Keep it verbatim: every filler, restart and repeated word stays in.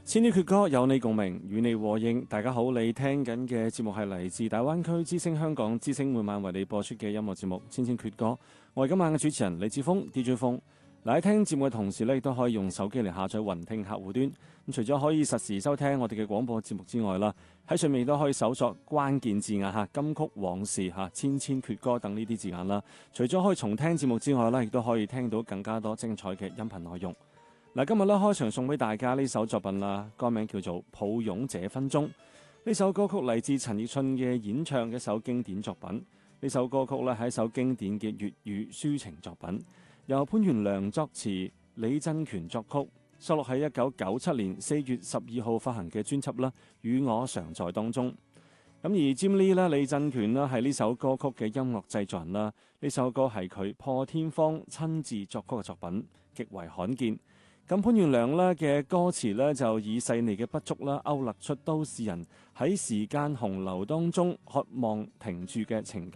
千禧闕歌有你共鳴，與你和應。大家好，你聽緊嘅節目係嚟自大灣區之聲香港之聲每晚為你播出嘅音樂節目《千禧闕歌》。我係今晚嘅主持人李志峰 D J 峰。嗱，喺聽節目嘅同時咧，亦都可以用手機嚟下載雲聽客戶端。咁除咗可以實時收聽我哋嘅廣播節目之外啦，喺上面亦都可以搜索關鍵字眼嚇金曲往事嚇千千闕歌等呢啲字眼啦。除咗可以重聽節目之外咧，亦都可以聽到更加多精彩嘅音頻內容。嗱，今日咧開場送俾大家呢首作品啦，歌名叫做《抱擁這分鐘》。呢首歌曲嚟自陳奕迅嘅演唱嘅一首經典作品。呢首歌曲咧係一首經典嘅粵語抒情作品，由潘源良作詞，李振權作曲，收錄喺一九九七年四月十二號發行嘅專輯啦《與我常在》當中。咁而 Jim Lee 啦、李振權啦係呢首歌曲嘅音樂製作人啦。呢首歌係佢破天荒親自作曲嘅作品，極為罕見。咁潘源良咧嘅歌詞咧就以細膩嘅筆觸啦，勾勒出都市人喺時間洪流當中渴望停住嘅情感。